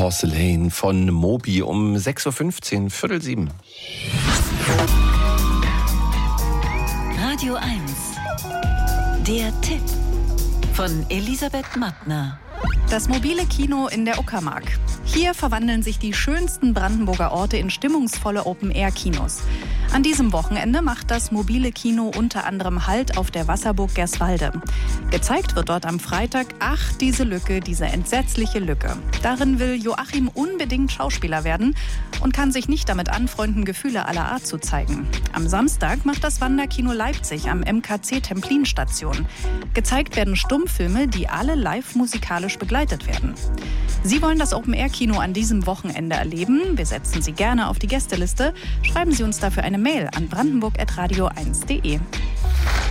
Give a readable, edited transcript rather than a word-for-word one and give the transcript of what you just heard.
Porcelain von Moby um 6.15 Uhr, 6:45. Radio 1. Der Tipp von Elisabeth Mattner. Das mobile Kino in der Uckermark. Hier verwandeln sich die schönsten Brandenburger Orte in stimmungsvolle Open-Air-Kinos. An diesem Wochenende macht das mobile Kino unter anderem Halt auf der Wasserburg Gerswalde. Gezeigt wird dort am Freitag Ach, diese Lücke, diese entsetzliche Lücke. Darin will Joachim unbedingt Schauspieler werden und kann sich nicht damit anfreunden, Gefühle aller Art zu zeigen. Am Samstag macht das Wanderkino Leipzig am MKC Templin-Station. Gezeigt werden Stummfilme, die alle live musikalisch begleitet werden. Sie wollen das Open-Air-Kino an diesem Wochenende erleben? Wir setzen Sie gerne auf die Gästeliste. Schreiben Sie uns dafür eine Mail an brandenburg@radio1.de.